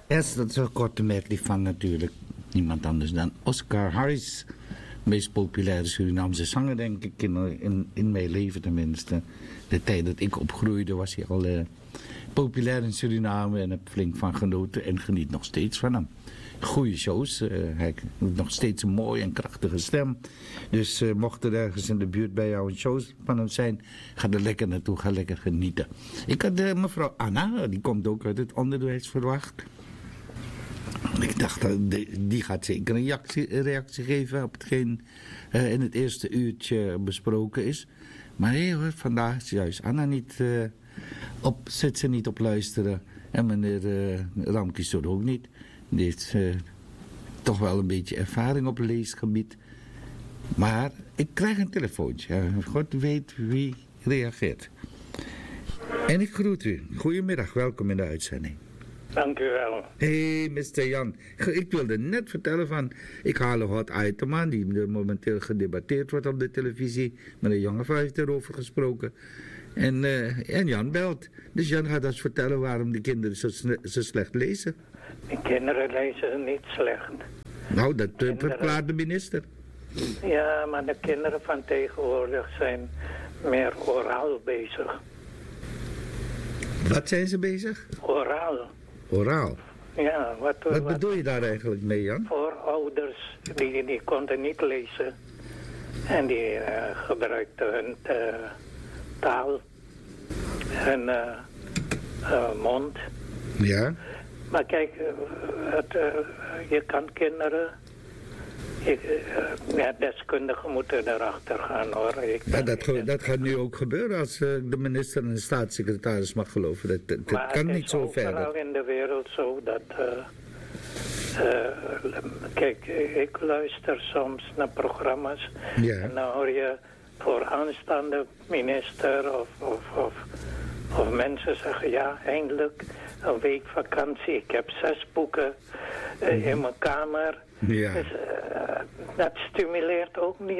Yes, dat is een korte medley van natuurlijk niemand anders dan Oscar Harris. De meest populaire Surinaamse zanger, denk ik, in mijn leven tenminste. De tijd dat ik opgroeide was hij al populair in Suriname en heb flink van genoten en geniet nog steeds van hem. Goeie shows, hij heeft nog steeds een mooie en krachtige stem. Dus mocht er ergens in de buurt bij jou een show van hem zijn, ga er lekker naartoe, ga lekker genieten. Ik had mevrouw Anna, die komt ook uit het onderwijs, verwacht. Ik dacht, die gaat zeker een reactie geven op hetgeen in het eerste uurtje besproken is. Maar nee hoor, vandaag is juist Anna niet zit ze niet op luisteren. En meneer Ramkes ook niet. Die heeft toch wel een beetje ervaring op leesgebied. Maar ik krijg een telefoontje. God weet wie reageert. En ik groet u. Goedemiddag, welkom in de uitzending. Dank u wel. Hey, Mr. Jan. Ik wilde net vertellen van... Ik haal een hot item aan die momenteel gedebatteerd wordt op de televisie. Meneer Jongevaar heeft erover gesproken. En Jan belt. Dus Jan gaat ons vertellen waarom de kinderen zo slecht lezen. De kinderen lezen niet slecht. Nou, dat verklaart de minister. Ja, maar de kinderen van tegenwoordig zijn meer oraal bezig. Wat zijn ze bezig? Oraal. Oraal? Ja, wat bedoel je daar eigenlijk mee, Jan? Voor ouders, die konden niet lezen. En die gebruikten hun taal, hun mond. Ja. Maar kijk, je kan kinderen... deskundigen moeten erachter gaan, hoor. Dat gaat nu ook gebeuren als de minister en de staatssecretaris mag geloven. Dat kan niet zo verder. Het is overal in de wereld zo dat... kijk, ik luister soms naar programma's. Ja. En dan hoor je voor aanstaande minister of mensen zeggen... ja, eindelijk een week vakantie. Ik heb 6 boeken in mijn kamer... Ja. Dus dat stimuleert ook niet.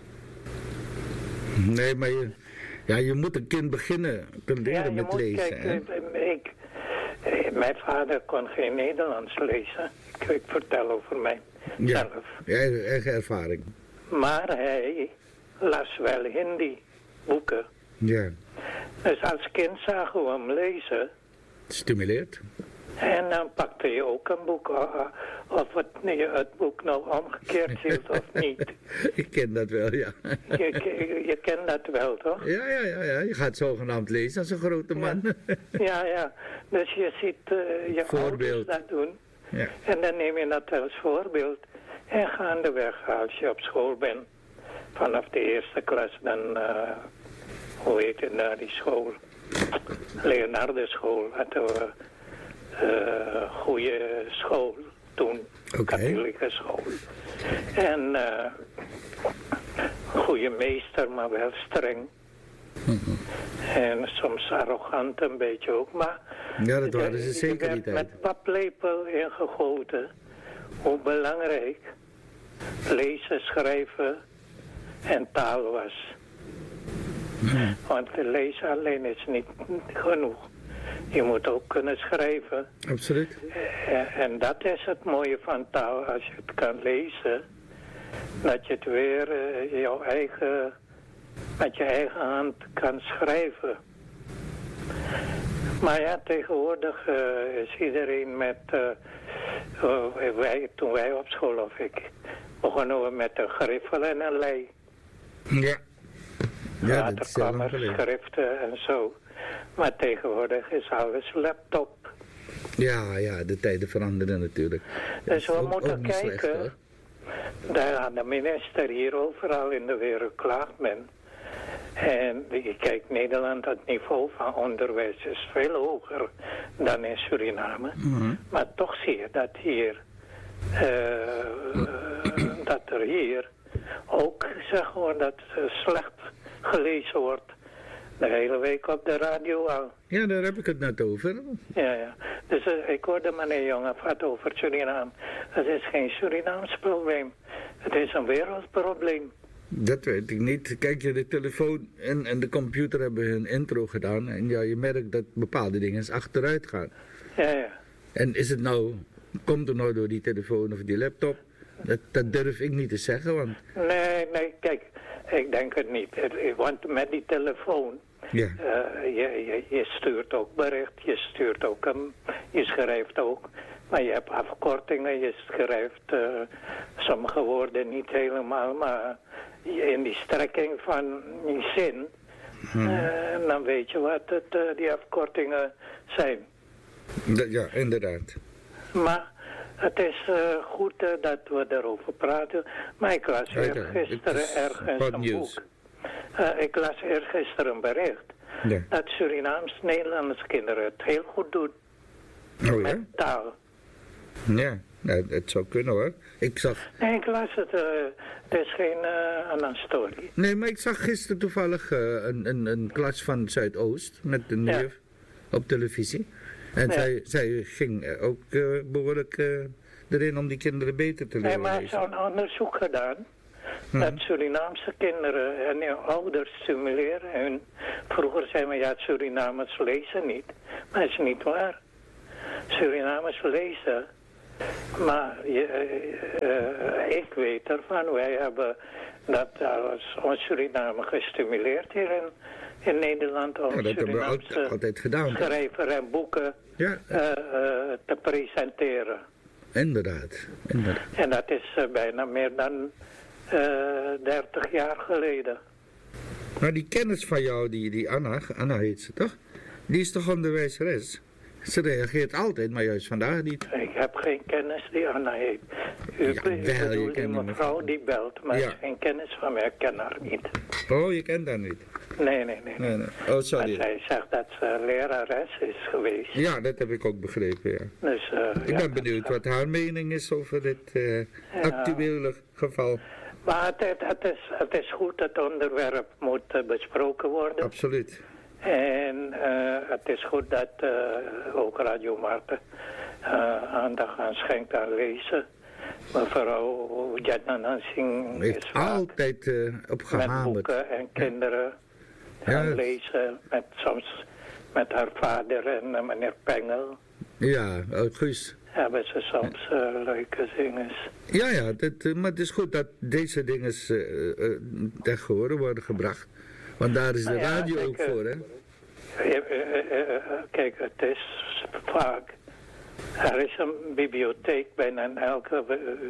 Nee, maar je moet een kind beginnen te leren met lezen. Kijk, mijn vader kon geen Nederlands lezen. Ik vertel over mijzelf. Ja, eigen ervaring. Maar hij las wel Hindi boeken. Ja. Dus als kind zagen we hem lezen. Stimuleert. En dan pakte je ook een boek, of het boek nou omgekeerd hield of niet. Ik ken dat wel, ja. Je kent dat wel, toch? Ja. Je gaat zogenaamd lezen als een grote man. Ja. Dus je ziet je ouders dat doen. Ja. En dan neem je dat als voorbeeld. En gaandeweg, als je op school bent, vanaf de eerste klas, dan, hoe heet het nou, die school? Leonardo school hadden we... goede school toen, katholieke school. En goede meester, maar wel streng. En soms arrogant een beetje ook, maar... Ja, dat waren ze zeker niet. Met paplepel ingegoten hoe belangrijk lezen, schrijven en taal was. Want lezen alleen is niet genoeg. Je moet ook kunnen schrijven. Absoluut. En dat is het mooie van taal. Als je het kan lezen, dat je het weer met je eigen hand kan schrijven. Maar ja, tegenwoordig is iedereen met... toen wij op school, of ik, begonnen we met een griffel en een lei. Ja. Later kwam er schriften en zo. Maar tegenwoordig is alles laptop. Ja, de tijden veranderen natuurlijk. Dus we moeten kijken. Daar de minister hier overal in de wereld klaagt men. En kijk, Nederland, het niveau van onderwijs is veel hoger dan in Suriname. Mm-hmm. Maar toch zie je dat hier, dat er hier ook zeg maar dat slecht gelezen wordt. De hele week op de radio al. Ja, daar heb ik het net over. Ja. Dus ik hoorde meneer Jongevaart over Suriname. Het is geen Surinaams probleem. Het is een wereldprobleem. Dat weet ik niet. Kijk, de telefoon en de computer hebben hun intro gedaan. En ja, je merkt dat bepaalde dingen achteruit gaan. Ja. En is het nou, komt het nou door die telefoon of die laptop? Dat durf ik niet te zeggen, want... Nee, kijk, ik denk het niet. Want met die telefoon, Ja. Je stuurt ook bericht, je schrijft ook. Maar je hebt afkortingen, je schrijft sommige woorden niet helemaal, maar in die strekking van die zin, dan weet je wat die afkortingen zijn. Ja, inderdaad. Maar het is goed dat we erover praten. Maar ik las gisteren ergens een boek. Ik las eergisteren een bericht dat Surinaams-Nederlandse kinderen het heel goed doen met taal. Ja, het zou kunnen hoor. Nee, ik las het. Het is geen story. Nee, maar ik zag gisteren toevallig een klas van Zuidoost met een neef op televisie. En zij ging ook behoorlijk erin om die kinderen beter te leren. Nee, maar ze hebben een onderzoek gedaan. Dat Surinaamse kinderen en hun ouders stimuleren. Vroeger zeiden we, ja, Surinamers lezen niet. Maar dat is niet waar. Surinamers lezen. Maar ik weet ervan, wij hebben dat als Suriname gestimuleerd hier in Nederland om Surinaamse altijd gedaan, schrijver en boeken te presenteren. Inderdaad. En dat is bijna meer dan 30 jaar geleden. Maar die kennis van jou, die Anna heet ze toch? Die is toch onderwijzeres? Ze reageert altijd, maar juist vandaag niet. Ik heb geen kennis die Anna heet. U bedoelt die mevrouw die belt, maar geen kennis van mij, ik ken haar niet. Oh, je kent haar niet? Nee. Oh, sorry. Maar zij zegt dat ze lerares is geweest. Ja, dat heb ik ook begrepen, ja. Dus, ik ben benieuwd wat haar mening is over dit actuele geval. Maar het is goed, het onderwerp moet besproken worden. Absoluut. En het is goed dat ook Radio Marten aandacht aan schenkt aan lezen. Mevrouw Jadnan Singh heeft altijd op gehamerd. Met boeken en kinderen gaan lezen. Soms met haar vader en meneer Pengel. Ja, Guus. Hebben ze soms leuke dingen. Ja, maar het is goed dat deze dingen ter gehore worden gebracht. Want daar is de radio ook voor, hè? Kijk, het is vaak. Er is een bibliotheek bijna elke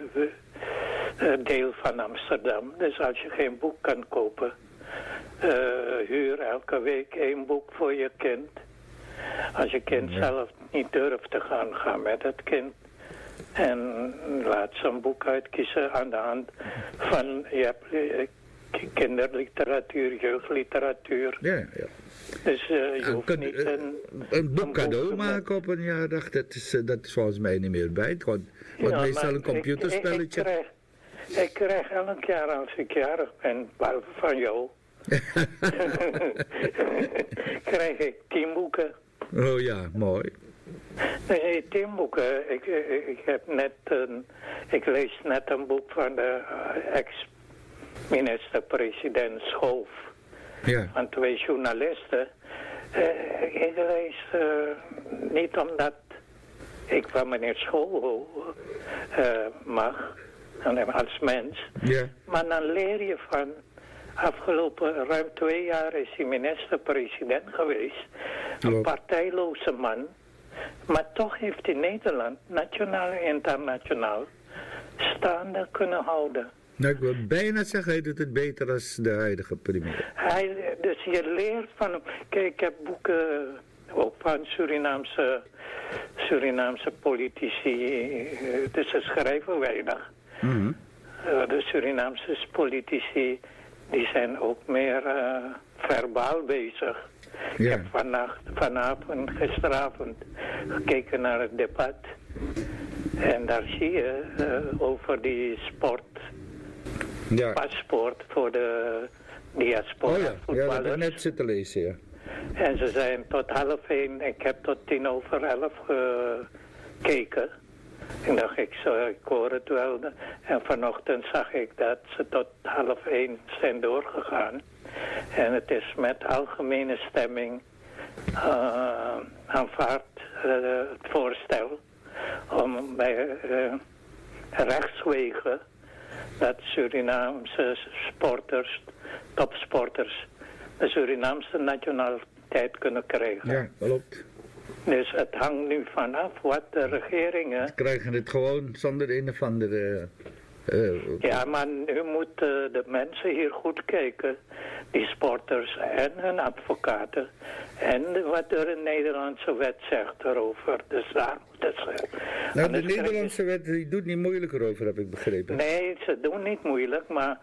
deel van Amsterdam. Dus als je geen boek kan kopen, huur elke week 1 boek voor je kind. Als je kind zelf niet durft te gaan, ga met het kind. En laat ze een boek uitkiezen aan de hand van, je hebt kinderliteratuur, jeugdliteratuur. Ja. Dus je hoeft niet een boek cadeau maken op een jaardag, dat is volgens mij niet meer bij. Het wordt meestal een computerspelletje. Ik krijg elk jaar als ik jarig ben, behalve van jou, krijg ik 10 boeken. Oh ja, mooi. Nee, 10 boeken. Ik lees net een boek van de ex-minister-president Schoof. Ja. Van 2 journalisten. Ik lees niet omdat ik van meneer Schoof mag, als mens. Ja. Maar dan leer je van, afgelopen ruim 2 jaar is hij minister-president geweest. Een partijloze man. Maar toch heeft hij Nederland, nationaal en internationaal, staande kunnen houden. Nou, ik wil bijna zeggen, hij doet het beter dan de huidige premier. Dus je leert van hem. Kijk, ik heb boeken ook van Surinaamse politici. Dus ze schrijven weinig. Mm-hmm. De Surinaamse politici, die zijn ook meer verbaal bezig. Ja. Ik heb vanavond, gisteravond, gekeken naar het debat. En daar zie je over die paspoort voor de diaspora voetballers. Ja, dat heb ik net zitten lezen, ja. En ze zijn tot 12:30, ik heb tot 10:11 gekeken. Ik dacht, ik hoor het wel. En vanochtend zag ik dat ze tot 12:30 zijn doorgegaan. En het is met algemene stemming aanvaard het voorstel om bij rechtswegen dat Surinaamse sporters, topsporters, de Surinaamse nationaliteit kunnen krijgen. Ja, klopt. Dus het hangt nu vanaf wat de regeringen... Ze krijgen het gewoon zonder een of andere... Ja, maar nu moeten de mensen hier goed kijken. Die sporters en hun advocaten. En wat de Nederlandse wet zegt erover. Dus daar moet het zijn. Nou, de Nederlandse wet die doet niet moeilijker over, heb ik begrepen. Nee, ze doen niet moeilijk, maar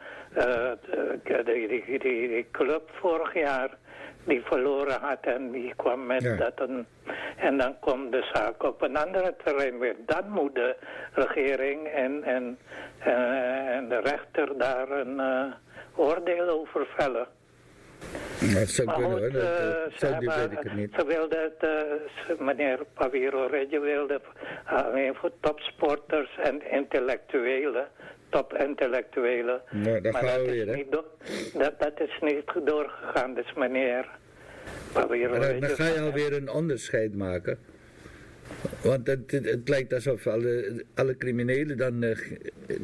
die club vorig jaar die verloren had en die kwam met dat en dan komt de zaak op een andere terrein weer. Dan moet de regering en de rechter daar een oordeel over vellen. Dat zou maar kunnen, goed, weet ik het niet. Ze wilde meneer Paviro Regge wilde alleen voor topsporters en intellectuelen. Top-intellectuelen. Nou, daar gaan we weer, hè? Dat is niet doorgegaan, dus meneer Paviro Regge. Dan ga je alweer een onderscheid maken. Want het lijkt alsof alle criminelen dan